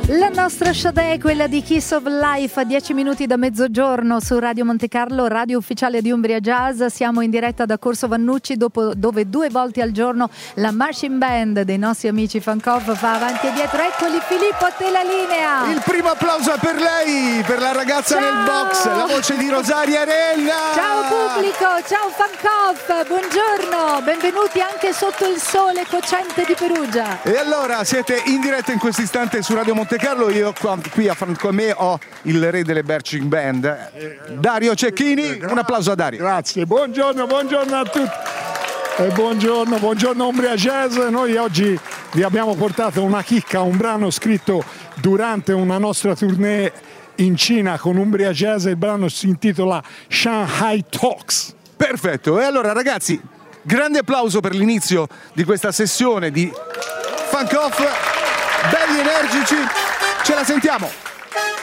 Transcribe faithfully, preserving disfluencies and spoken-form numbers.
La nostra Sade è quella di Kiss of Life a dieci minuti da mezzogiorno su Radio Monte Carlo, radio ufficiale di Umbria Jazz. Siamo in diretta da Corso Vannucci, dopo, dove due volte al giorno la marching band dei nostri amici Funkoff fa avanti e dietro. Eccoli, Filippo, a te la linea. Il primo applauso è per lei, per la ragazza ciao. nel box, la voce di Rosaria Arella. Ciao pubblico, ciao Funkoff, buongiorno, benvenuti anche sotto il sole cocente di Perugia. E allora siete in diretta in questo istante su Radio Monte Carlo. Io qua, qui a fianco a me ho il re delle marching band, Dario Cecchini. Un applauso a Dario. Grazie, buongiorno, buongiorno a tutti. E buongiorno, buongiorno Umbria Jazz. Noi oggi vi abbiamo portato una chicca, un brano scritto durante una nostra tournée in Cina con Umbria Jazz. Il brano si intitola Shanghai Talks. Perfetto, e allora ragazzi, grande applauso per l'inizio di questa sessione di Funkoff, belli energici, ce la sentiamo.